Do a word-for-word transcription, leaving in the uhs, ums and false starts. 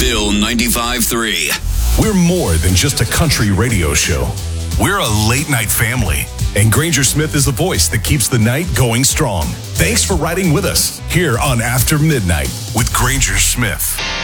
Nashville ninety-five three. We're more than just a country radio show. We're a late-night family. And Granger Smith is the voice that keeps the night going strong. Thanks for riding with us here on After Midnight with Granger Smith.